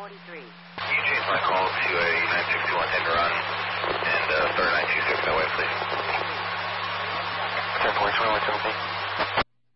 Can you change my call to a 961 end run and start 926 that way, please? 10 points, 117.